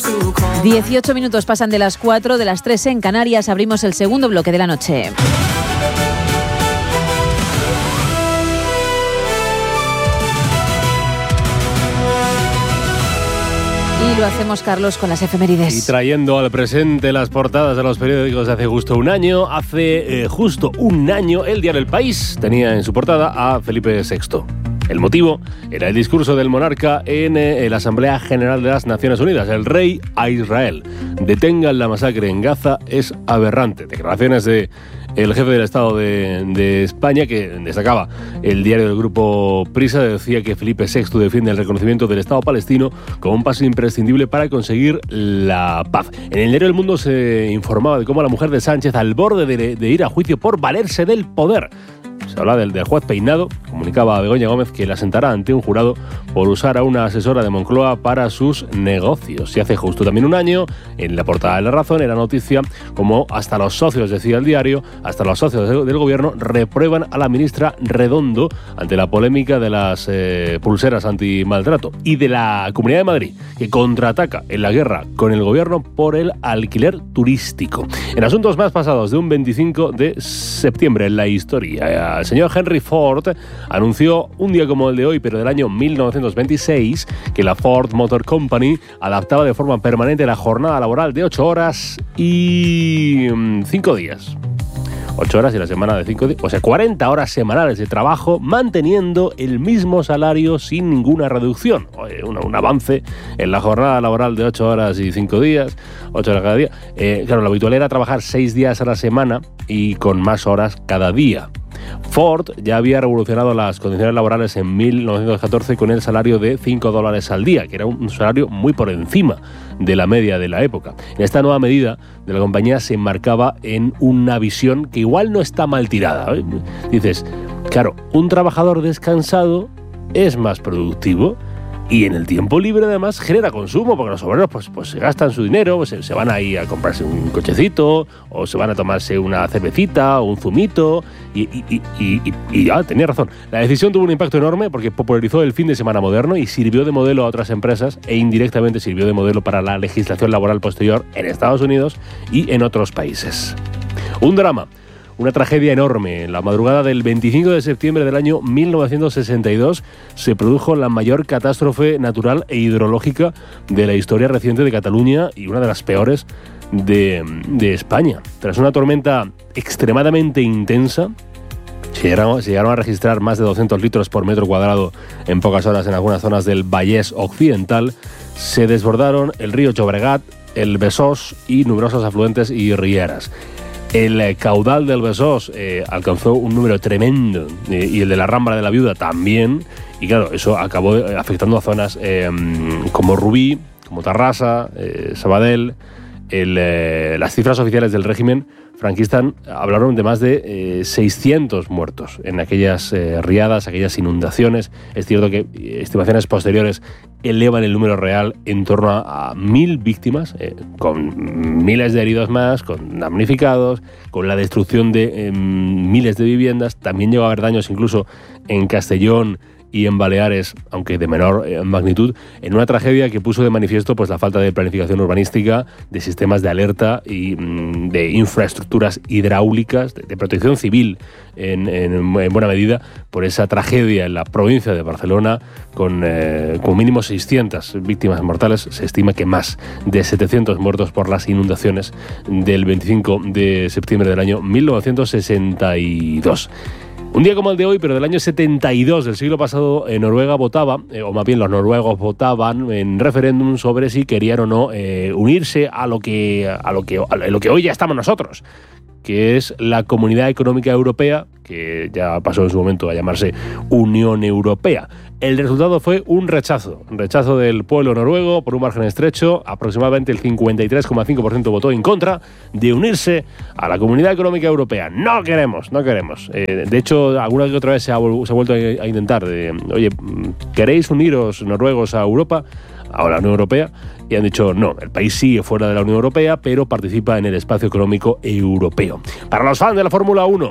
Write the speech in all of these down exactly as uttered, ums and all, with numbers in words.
dieciocho minutos pasan de las cuatro, de las tres en Canarias. Abrimos el segundo bloque de la noche. Y lo hacemos, Carlos, con las efemérides. Y trayendo al presente las portadas de los periódicos de hace justo un año. Hace eh, justo un año, el diario El País tenía en su portada a Felipe sexto. El motivo era el discurso del monarca en eh, la Asamblea General de las Naciones Unidas. El rey a Israel. Detengan la masacre en Gaza es aberrante. Declaraciones de el jefe del Estado de, de España, que destacaba el diario del grupo Prisa, decía que Felipe sexto defiende el reconocimiento del Estado palestino como un paso imprescindible para conseguir la paz. En el diario El Mundo se informaba de cómo la mujer de Sánchez, al borde de, de ir a juicio por valerse del poder. Se habla del, del juez Peinado, comunicaba a Begoña Gómez que la sentará ante un jurado por usar a una asesora de Moncloa para sus negocios. Y hace justo también un año, en la portada de La Razón, era noticia como hasta los socios, decía el diario, hasta los socios de, del gobierno reprueban a la ministra Redondo ante la polémica de las eh, pulseras antimaltrato, y de la Comunidad de Madrid, que contraataca en la guerra con el gobierno por el alquiler turístico. En asuntos más pasados de un veinticinco de septiembre en la historia, el señor Henry Ford anunció un día como el de hoy, pero del año mil novecientos veintiséis, que la Ford Motor Company adaptaba de forma permanente la jornada laboral de ocho horas y cinco días. ocho horas y la semana de cinco días, o sea, cuarenta horas semanales de trabajo, manteniendo el mismo salario sin ninguna reducción. Oye, un, un avance en la jornada laboral de ocho horas y cinco días, ocho horas cada día. Eh, claro, lo habitual era trabajar seis días a la semana y con más horas cada día. Ford ya había revolucionado las condiciones laborales en mil novecientos catorce con el salario de cinco dólares al día, que era un salario muy por encima de la media de la época. En esta nueva medida de la compañía se enmarcaba en una visión que igual no está mal tirada. Dices, claro, un trabajador descansado es más productivo y en el tiempo libre además genera consumo, porque los obreros pues, pues se gastan su dinero, pues, se, se van ahí a comprarse un cochecito, o se van a tomarse una cervecita o un zumito, y, y, y, y, y ya, tenía razón. La decisión tuvo un impacto enorme porque popularizó el fin de semana moderno y sirvió de modelo a otras empresas, e indirectamente sirvió de modelo para la legislación laboral posterior en Estados Unidos y en otros países. Un drama. Una tragedia enorme. En la madrugada del veinticinco de septiembre del año mil novecientos sesenta y dos se produjo la mayor catástrofe natural e hidrológica de la historia reciente de Cataluña y una de las peores de, de España. Tras una tormenta extremadamente intensa, se llegaron, se llegaron a registrar más de doscientos litros por metro cuadrado en pocas horas en algunas zonas del Vallès Occidental. Se desbordaron el río Llobregat, el Besós y numerosos afluentes y rieras. El caudal del Besós eh, alcanzó un número tremendo eh, y el de la Rambla de la Viuda también, y claro, eso acabó afectando a zonas eh, como Rubí, como Tarrasa, eh, Sabadell. El, eh, las cifras oficiales del régimen franquista hablaron de más de eh, seiscientos muertos en aquellas eh, riadas, aquellas inundaciones. Es cierto que estimaciones posteriores elevan el número real en torno a, a mil víctimas, eh, con miles de heridos más, con damnificados, con la destrucción de eh, miles de viviendas. También llegó a haber daños incluso en Castellón y en Baleares, aunque de menor eh, magnitud, en una tragedia que puso de manifiesto pues, la falta de planificación urbanística, de sistemas de alerta y mm, de infraestructuras hidráulicas, de, de protección civil en, en, en buena medida, por esa tragedia en la provincia de Barcelona, con, eh, con mínimo seiscientas víctimas mortales. Se estima que más de setecientos muertos por las inundaciones del veinticinco de septiembre del año mil novecientos sesenta y dos. Un día como el de hoy, pero del año setenta y dos del siglo pasado, eh, Noruega votaba, eh, o más bien los noruegos votaban en referéndum sobre si querían o no eh, unirse a lo que a lo que a lo que hoy ya estamos nosotros, que es la Comunidad Económica Europea, que ya pasó en su momento a llamarse Unión Europea. El resultado fue un rechazo, un rechazo del pueblo noruego por un margen estrecho. Aproximadamente el cincuenta y tres coma cinco por ciento votó en contra de unirse a la Comunidad Económica Europea. No queremos, no queremos. Eh, de hecho, alguna que otra vez se ha, se ha vuelto a intentar de, oye, ¿queréis uniros noruegos a Europa, a la Unión Europea? Y han dicho, no, el país sigue fuera de la Unión Europea, pero participa en el espacio económico europeo. Para los fans de la Fórmula uno,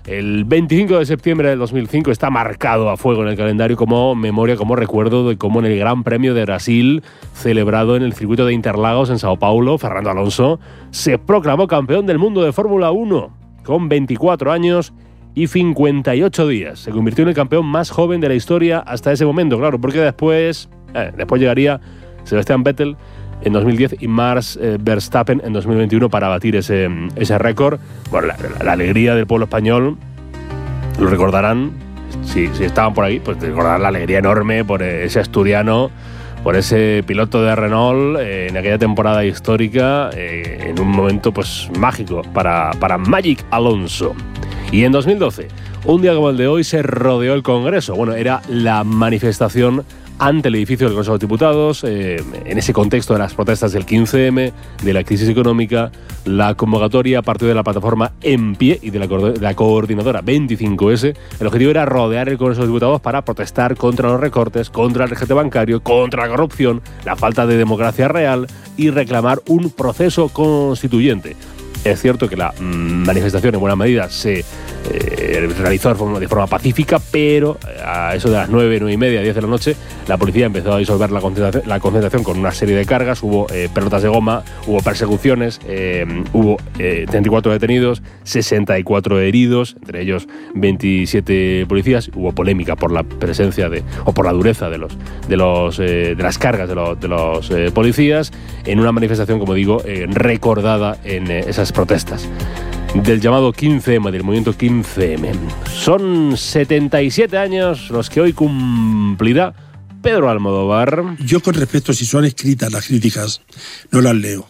El veinticinco de septiembre del dos mil cinco está marcado a fuego en el calendario como memoria, como recuerdo de cómo en el Gran Premio de Brasil, celebrado en el circuito de Interlagos en Sao Paulo, Fernando Alonso se proclamó campeón del mundo de Fórmula uno con veinticuatro años y cincuenta y ocho días. Se convirtió en el campeón más joven de la historia hasta ese momento, claro, porque después, eh, después llegaría Sebastian Vettel en dos mil diez y Max eh, Verstappen en dos mil veintiuno para batir ese, ese récord. Bueno, la, la, la alegría del pueblo español, lo recordarán, si, si estaban por ahí, pues recordarán la alegría enorme por ese asturiano, por ese piloto de Renault eh, en aquella temporada histórica, eh, en un momento pues mágico para, para Magic Alonso. Y en dos mil doce, un día como el de hoy, se rodeó el Congreso. Bueno, era la manifestación ante el edificio del Consejo de Diputados, eh, en ese contexto de las protestas del quince eme, de la crisis económica, la convocatoria a partir de la plataforma En Pie y de la, de la coordinadora veinticinco ese. El objetivo era rodear el Consejo de Diputados para protestar contra los recortes, contra el rescate bancario, contra la corrupción, la falta de democracia real y reclamar un proceso constituyente. Es cierto que la mmm, manifestación en buena medida se eh, realizó de forma, de forma pacífica, pero a eso de las nueve, nueve y media, diez de la noche, la policía empezó a disolver la concentración, la concentración con una serie de cargas. Hubo eh, pelotas de goma, hubo persecuciones, eh, hubo eh, treinta y cuatro detenidos, sesenta y cuatro heridos, entre ellos veintisiete policías. Hubo polémica por la presencia de, o por la dureza de los de los eh, de las cargas de los, de los eh, policías en una manifestación, como digo, eh, recordada en eh, esas protestas del llamado quince eme, del movimiento quince eme. Son setenta y siete años los que hoy cumplirá Pedro Almodóvar. Yo, con respecto a si son escritas las críticas, no las leo.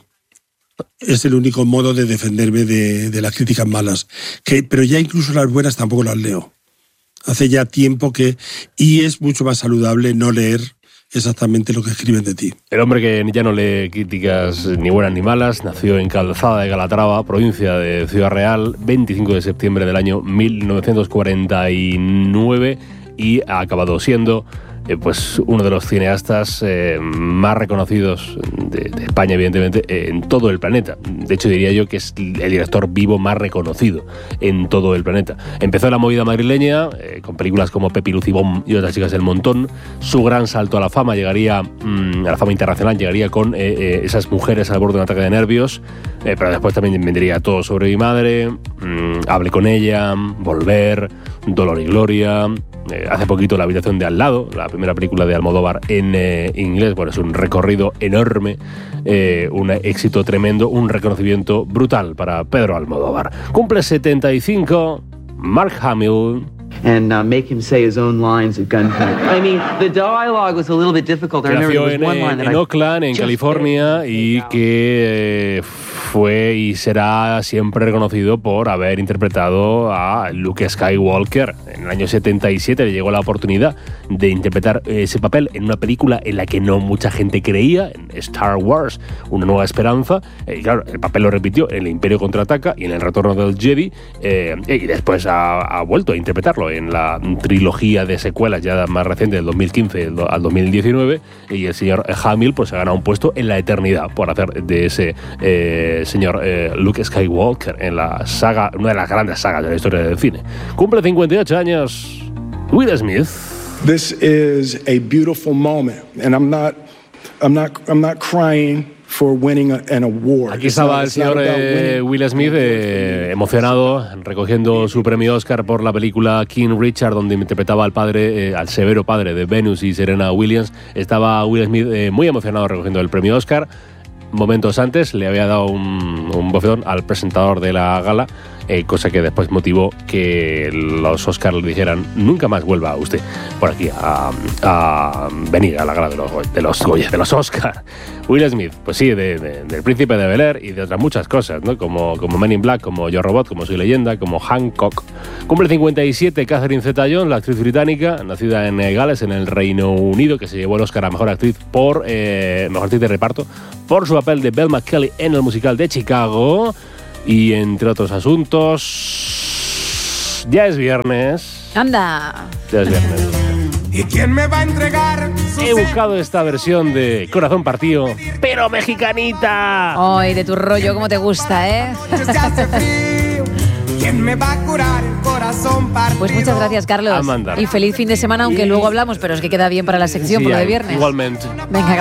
Es el único modo de defenderme de, de las críticas malas. Que, pero ya incluso las buenas tampoco las leo. Hace ya tiempo que... Y es mucho más saludable no leer exactamente lo que escriben de ti. El hombre que ya no lee críticas ni buenas ni malas nació en Calzada de Calatrava, provincia de Ciudad Real, veinticinco de septiembre del año mil novecientos cuarenta y nueve y ha acabado siendo eh, pues uno de los cineastas eh, más reconocidos de, de España, evidentemente, eh, en todo el planeta. De hecho, diría yo que es el director vivo más reconocido en todo el planeta. Empezó la movida madrileña eh, con películas como Pepi Lucibón y Otras chicas del montón. Su gran salto a la fama llegaría mmm, a la fama internacional llegaría con eh, eh, Esas mujeres al borde de un ataque de nervios, eh, pero después también vendría Todo sobre mi madre, mmm, Hable con ella, Volver, Dolor y Gloria. Eh, hace poquito La habitación de al lado, la primera película de Almodóvar en eh, inglés. Bueno, es un recorrido enorme, eh, un éxito tremendo, un reconocimiento brutal para Pedro Almodóvar. Cumple setenta y cinco, Mark Hamill. And uh, make him say his own lines at gunpoint. I mean, the dialogue was a little bit difficult. I remember there was en, one line that en I Oakland, en California, y que eh, fue y será siempre reconocido por haber interpretado a Luke Skywalker. En el año setenta y siete le llegó la oportunidad de interpretar ese papel en una película en la que no mucha gente creía, en Star Wars, Una nueva esperanza. Y claro, el papel lo repitió en El Imperio contraataca y en El retorno del Jedi, eh, y después ha, ha vuelto a interpretarlo en la trilogía de secuelas ya más reciente del dos mil quince al dos mil diecinueve, y el señor Hamill pues ha ganado un puesto en la eternidad por hacer de ese eh, señor eh, Luke Skywalker en la saga, una de las grandes sagas de la historia del cine. Cumple cincuenta y ocho años Will Smith. This is a beautiful moment, and I'm not, I'm not, I'm not crying for winning an award. Aquí estaba el señor eh, Will Smith eh, emocionado recogiendo su premio Oscar por la película King Richard, donde interpretaba al padre, eh, al severo padre de Venus y Serena Williams. Estaba Will Smith eh, muy emocionado recogiendo el premio Oscar. Momentos antes le había dado un, un bofetón al presentador de la gala, eh, cosa que después motivó que los Oscars le dijeran: nunca más vuelva usted por aquí a, a venir a la gala de los, de los Goya, de los Oscars. Will Smith, pues sí, de, de, del Príncipe de Bel-Air y de otras muchas cosas, ¿no? Como, como Men in Black, como Yo Robot, como Soy Leyenda, como Hancock. Cumple cincuenta y siete Catherine Zeta-Jones, la actriz británica, nacida en Gales, en el Reino Unido, que se llevó el Oscar a Mejor Actriz por eh, Mejor Actriz de Reparto por su papel de Velma Kelly en el musical de Chicago. Y entre otros asuntos, ya es viernes. ¡Anda! Ya es viernes. ¿Y quién me va a entregar? He buscado esta versión de Corazón Partido, pero mexicanita. Ay, de tu rollo, cómo te gusta, ¿eh? quién me va a curar el corazón partido. Pues muchas gracias, Carlos. A mandar. Y feliz fin de semana, aunque luego hablamos, pero es que queda bien para la sección, Sí, por lo de hay, viernes. igualmente. Venga, gracias.